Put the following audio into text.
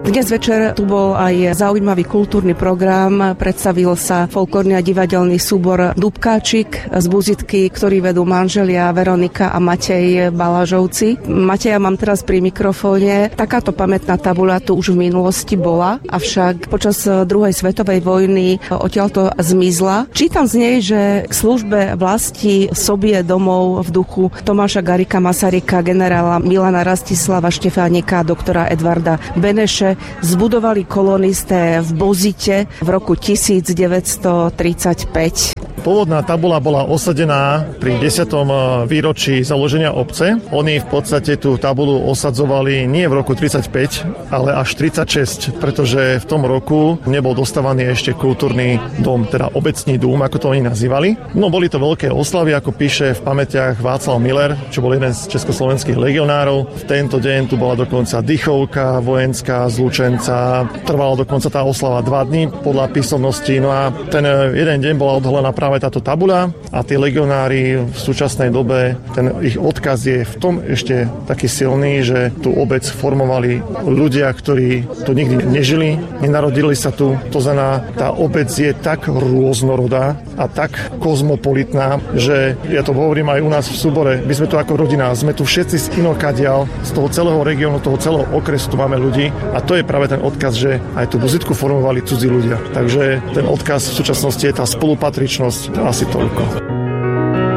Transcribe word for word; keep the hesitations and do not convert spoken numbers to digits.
Dnes večer tu bol aj zaujímavý kultúrny program. Predstavil sa folklórny a divadelný súbor Dubkáčik z Buzitky, ktorý vedú manželia Veronika a Matej Balažovci. Mateja mám teraz pri mikrofóne. Takáto pamätná tabuľa tu už v minulosti bola, avšak počas druhej svetovej vojny odtiaľto zmizla. Čítam z nej, že k službe vlasti sobie domov v duchu Tomáša Garrigua Masaryka, generála Milana Rastislava Štefánika, doktora Edvarda Beneše zbudovali kolonisté v Bozite v roku devätnásťtridsaťpäť. Pôvodná tabuľa bola osadená pri desiatom výročí založenia obce. Oni v podstate tú tabuľu osadzovali nie v roku tridsaťpäť, ale až tridsaťšesť, pretože v tom roku nebol dostávaný ešte kultúrny dom, teda obecný dom, ako to oni nazývali. No boli to veľké oslavy, ako píše v pamätiach Václav Miller, čo bol jeden z československých legionárov. V tento deň tu bola dokonca dychovka vojenská z Lučenca. Trvala dokonca tá oslava dva dní podľa písomností. No a ten jeden deň bola odhalená práve táto tabuľa a tí legionári v súčasnej dobe, ten ich odkaz je v tom ešte taký silný, že tú obec formovali ľudia, ktorí tu nikdy nežili, nenarodili sa tu. To znamená, tá obec je tak rôznorodá a tak kozmopolitná, že ja to hovorím aj u nás v súbore, my sme tu ako rodina, sme tu všetci z inokadiaľ, z toho celého regiónu, toho celého okresu tu máme ľudí a to je práve ten odkaz, že aj tú Buzitku formovali cudzí ľudia. Takže ten odkaz v súčasnosti je tá spolupatričnosť. Asi toľko.